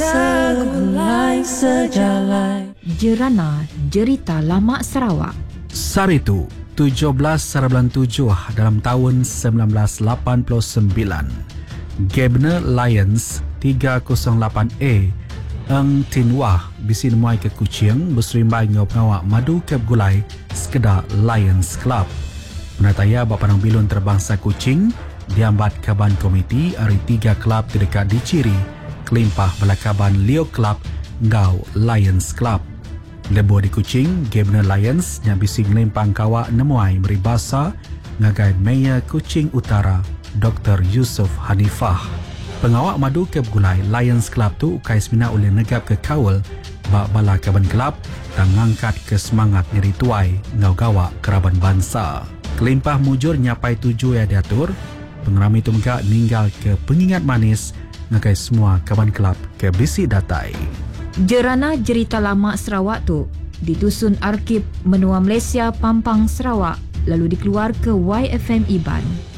segulai sejalai. Jerana Jerita Lama Sarawak. Saritu 17/7 dalam tahun 1989. Gabner Lions 308A Eng Tin Wah bisi nemuai ke Kuching berserimbai ngau pengawak madu kep gulai sekedar Lions Club. Penataya bak Padang Bilun terbangsa Kuching diambat kaban komiti hari 3 klub terdekat di Ciri kelimpah belakaban Leo Club ngau Lions Club. Lebo di Kuching, Gabner Lions yang bisi ngelimpang kawak nemuai meribasa ngagai Mayor Kuching Utara Dr. Yusuf Hanifah. Pengawak madu kep gulai Lions Club tu ukai semina oleh negap ke kawal bak bala kaban kelab dan ngangkat ke semangat nyeri tuai ngau gawak keraban bangsa. Kelimpah mujur nyapai tuju yang diatur, pengerami tu megak ninggal ke pengingat manis ngagai semua kaban kelab ke bisi datai. Jerana Jerita Lama Sarawak tu ditusun Arkib Menua Malaysia Pampang Sarawak lalu dikeluar ke YFM Iban.